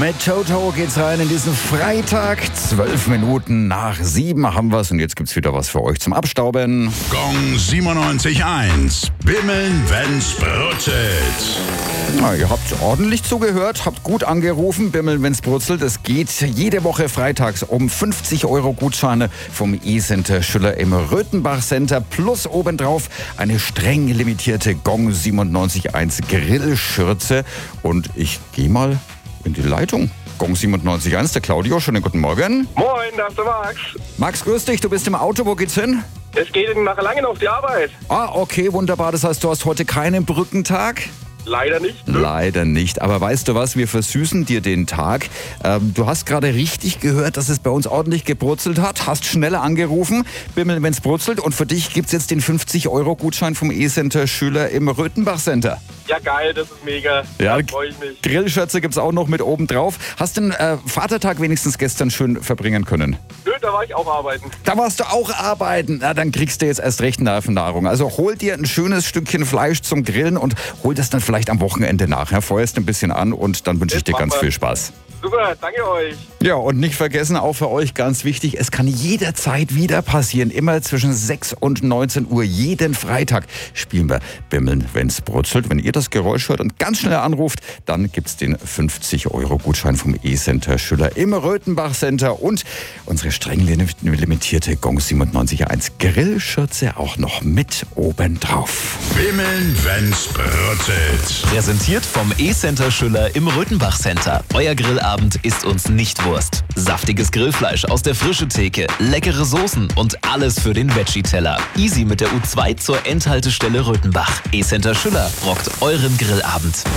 Mit Toto geht's rein in diesen Freitag. 12 Minuten nach 7 haben wir's und jetzt gibt's wieder was für euch zum Abstauben. Gong 97.1. Bimmeln, wenn's brutzelt. Na, ihr habt ordentlich zugehört, habt gut angerufen. Bimmeln, wenn's brutzelt. Es geht jede Woche freitags um 50 € Gutscheine vom E-Center Schüller im Röthenbach Center. Plus obendrauf eine streng limitierte Gong 97.1 Grillschürze. Und ich gehe mal in die Leitung. Gong 97.1, der Claudio, schönen guten Morgen. Moin, da ist der Max. Max, grüß dich, du bist im Auto, wo geht's hin? Es geht nach Langen auf die Arbeit. Ah, okay, wunderbar, das heißt, du hast heute keinen Brückentag? Leider nicht. Leider nicht, aber weißt du was, wir versüßen dir den Tag. Du hast gerade richtig gehört, dass es bei uns ordentlich gebrutzelt hat, hast schneller angerufen, Bimmel, wenn's brutzelt, und für dich gibt's jetzt den 50 € Gutschein vom E-Center Schüler im Röthenbach Center. Ja, geil, das ist mega. Ja, da freue ich mich. Grillschürze gibt's auch noch mit oben drauf. Hast den Vatertag wenigstens gestern schön verbringen können? Nö, da war ich auch arbeiten. Da warst du auch arbeiten. Na, dann kriegst du jetzt erst recht Nervennahrung. Also hol dir ein schönes Stückchen Fleisch zum Grillen und hol das dann vielleicht am Wochenende nach. Ja, feuerst ein bisschen an und dann wünsche ich dir ganz viel Spaß. Super, danke euch. Ja, und nicht vergessen, auch für euch ganz wichtig, es kann jederzeit wieder passieren. Immer zwischen 6 und 19 Uhr, jeden Freitag spielen wir Bimmeln, wenn's brutzelt. Wenn ihr das Geräusch hört und ganz schnell anruft, dann gibt's den 50 € Gutschein vom E-Center Schüller im Röthenbach Center und unsere streng limitierte Gong 97.1 Grillschürze auch noch mit oben drauf. Bimmeln, wenn's brutzelt. Präsentiert vom E-Center Schüller im Röthenbach Center. Euer Grillabend ist uns nicht Wurst. Saftiges Grillfleisch aus der frischen Theke, leckere Soßen und alles für den Veggie-Teller. Easy mit der U2 zur Endhaltestelle Röthenbach. E-Center Schüller rockt euren Grillabend.